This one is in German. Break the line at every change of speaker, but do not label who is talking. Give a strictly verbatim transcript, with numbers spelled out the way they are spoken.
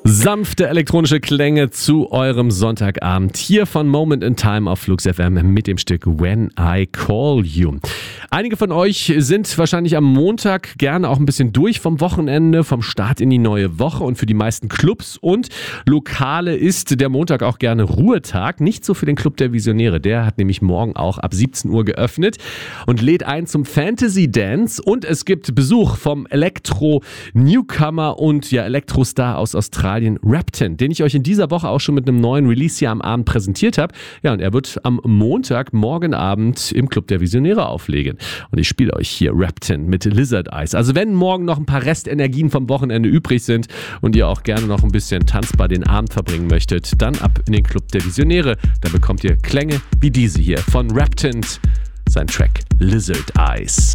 Sanfte elektronische Klänge zu eurem Sonntagabend hier von Moment in Time auf Flux F M mit dem Stück When I Call You. Einige von euch sind wahrscheinlich am Montag gerne auch ein bisschen durch vom Wochenende, vom Start in die neue Woche, und für die meisten Clubs und Lokale ist der Montag auch gerne Ruhetag. Nicht so für den Club der Visionäre, der hat nämlich morgen auch ab siebzehn Uhr geöffnet und lädt ein zum Fantasy Dance, und es gibt Besuch vom Elektro-Newcomer und ja Elektrostar aus Australien, Rapton, den ich euch in dieser Woche auch schon mit einem neuen Release hier am Abend präsentiert habe. Ja, und er wird am Montag, morgen Abend im Club der Visionäre auflegen. Und ich spiele euch hier Rapton mit Lizard Eyes. Also wenn morgen noch ein paar Restenergien vom Wochenende übrig sind und ihr auch gerne noch ein bisschen tanzbar den Abend verbringen möchtet, dann ab in den Club der Visionäre. Da bekommt ihr Klänge wie diese hier von Rapton, sein Track Lizard Eyes.